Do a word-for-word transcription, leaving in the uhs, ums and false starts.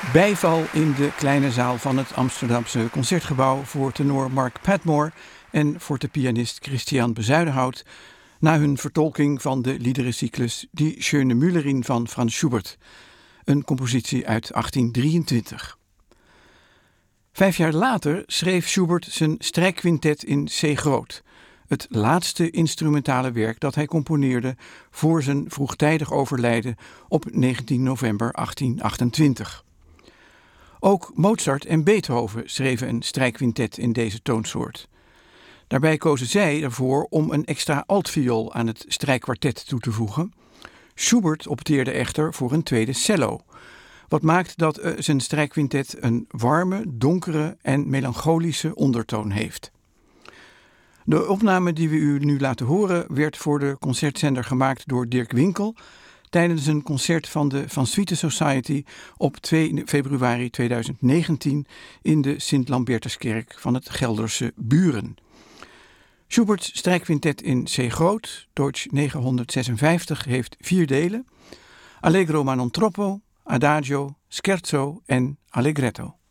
Bijval in de kleine zaal van het Amsterdamse Concertgebouw voor tenor Mark Padmore en fortepianist Christian Bezuidenhout na hun vertolking van de liederencyclus Die Schöne Müllerin van Franz Schubert, een compositie uit achttien drieëntwintig. Vijf jaar later schreef Schubert zijn strijkquintet in C groot, het laatste instrumentale werk dat hij componeerde voor zijn vroegtijdig overlijden op negentien november achttien achtentwintig. Ook Mozart en Beethoven schreven een strijkquintet in deze toonsoort. Daarbij kozen zij ervoor om een extra altviool aan het strijkkwartet toe te voegen. Schubert opteerde echter voor een tweede cello, wat maakt dat uh, zijn strijkquintet een warme, donkere en melancholische ondertoon heeft. De opname die we u nu laten horen werd voor de concertzender gemaakt door Dirk Winkel tijdens een concert van de Van Swieten Society op twee februari tweeduizend negentien in de Sint-Lambertuskerk van het Gelderse Buren. Schuberts strijkquintet in C groot, Deutsch negenhonderdzesenvijftig, heeft vier delen: Allegro ma non troppo, Adagio, Scherzo en Allegretto.